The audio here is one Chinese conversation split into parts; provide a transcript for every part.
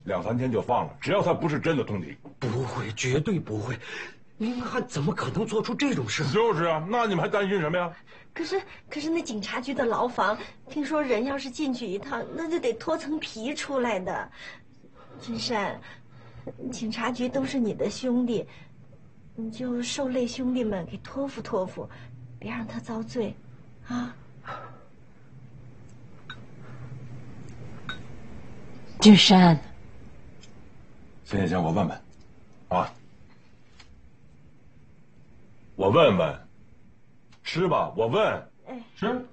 2、3天就放了，只要他不是真的通敌。 不会，绝对不会。宁汉怎么可能做出这种事？ 就是啊，那你们还担心什么呀？ 可是那警察局的牢房，听说人要是进去一趟，那就得脱层皮出来的。君山，警察局都是你的兄弟，你就受累兄弟们给托付托付，别让他遭罪，啊！ 君山， 行，我问问，啊，我问问，吃吧，我问，吃。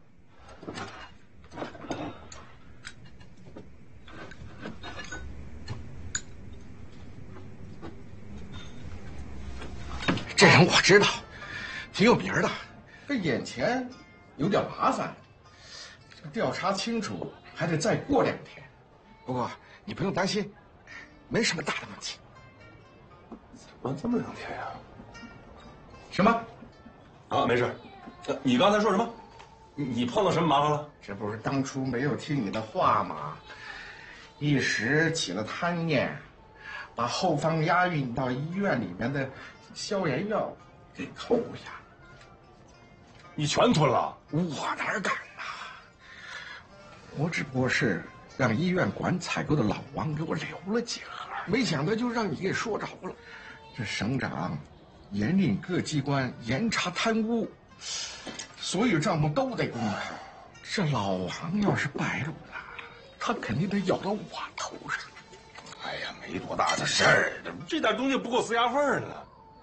这人我知道，挺有名的，这眼前有点麻烦，这个调查清楚还得再过2天。不过你不用担心，没什么大的问题。 怎么这么2天呀？ 什么？ 啊，没事。你刚才说什么？你碰到什么麻烦了？ 这不是当初没有听你的话吗？一时起了贪念，把后方押运到医院里面的消炎药给扣下。 你全吞了？ 我哪敢呐！我只不过是让医院管采购的老王给我留了几盒，没想到就让你给说着了。这省长严令各机关严查贪污，所有账目都得公开。这老王要是败露了，他肯定得咬到我头上。 哎呀，没多大的事儿，这点东西不够撕牙缝呢。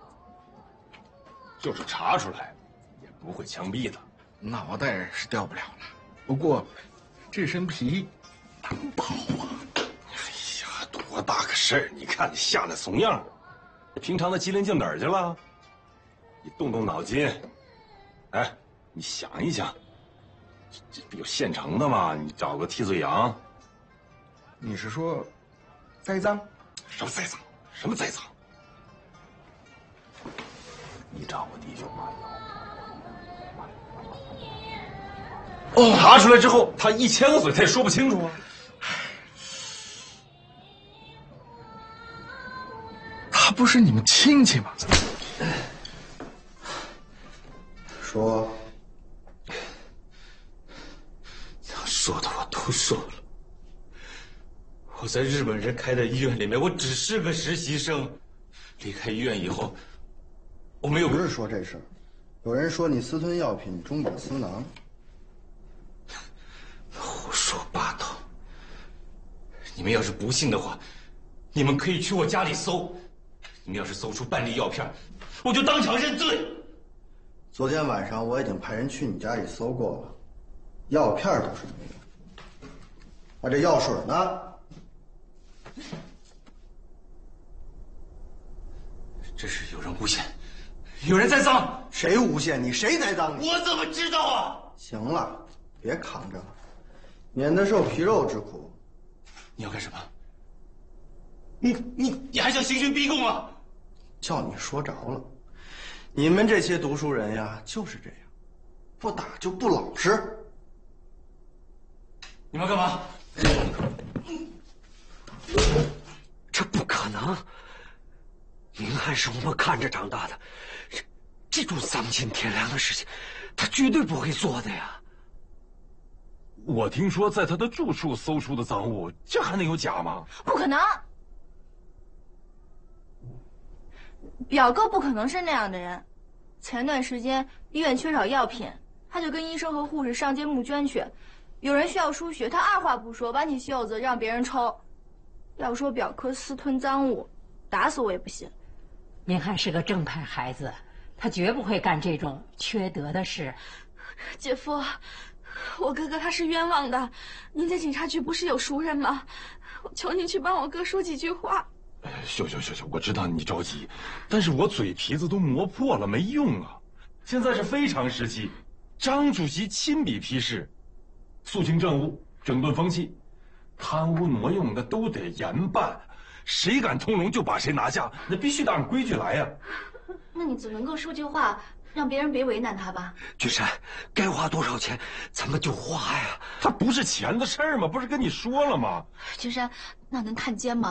就是查出来，也不会枪毙的。 脑袋是掉不了了，不过这身皮难保啊！ 哎呀，多大个事儿！你看你吓得怂样，平常的机灵劲哪儿去了？你动动脑筋，哎，你想一想，这不有现成的吗？你找个替罪羊。 你是说栽赃？ 什么栽赃？什么栽赃？你找我弟兄吧。哦，查出来之后，他一千个嘴他也说不清楚啊。 他不是你们亲戚吗？ 说，想说的我都说了。我在日本人开的医院里面，我只是个实习生。离开医院以后，我没有。 不是说这事儿，有人说你私吞药品，中饱私囊。 胡说八道！你们要是不信的话，你们可以去我家里搜。你们要是搜出半粒药片，我就当场认罪。 昨天晚上我已经派人去你家里搜过了，药片倒是没有，那这药水呢？ 这是有人诬陷，有人栽赃。 谁诬陷你？谁栽赃你？ 我怎么知道啊？ 行了，别扛着了，免得受皮肉之苦。 你要干什么？你还想刑讯逼供啊？ 叫你说着了，你们这些读书人呀，就是这样，不打就不老实。 你们要干嘛？ 这不可能！宁汉是我们看着长大的，这种丧尽天良的事情，他绝对不会做的呀。 我听说在他的住处搜出的赃物，这还能有假吗？ 不可能，表哥不可能是那样的人。前段时间医院缺少药品，他就跟医生和护士上街募捐去。有人需要输血，他二话不说挽起袖子让别人抽。要说表哥私吞赃物，打死我也不信。 宁汉是个正派孩子，他绝不会干这种缺德的事。 姐夫，我哥哥他是冤枉的，您在警察局不是有熟人吗？我求您去帮我哥说几句话。 行，我知道你着急，但是我嘴皮子都磨破了，没用啊。现在是非常时期，张主席亲笔批示，肃清政务，整顿风气，贪污挪用的都得严办，谁敢通融就把谁拿下，那必须得按规矩来呀。 那你只能够说句话，让别人别为难他吧。 君山，该花多少钱咱们就花呀。 他不是钱的事儿吗？不是跟你说了吗？ 君山，那能探监吗？